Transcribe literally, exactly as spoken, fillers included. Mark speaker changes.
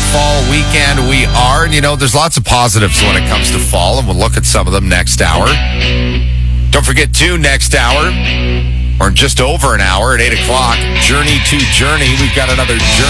Speaker 1: fall weekend we are. And, you know, there's lots of positives when it comes to fall, and we'll look at some of them next hour. Don't forget, too, next hour, or just over an hour at eight o'clock, Journey to Journey. We've got another Journey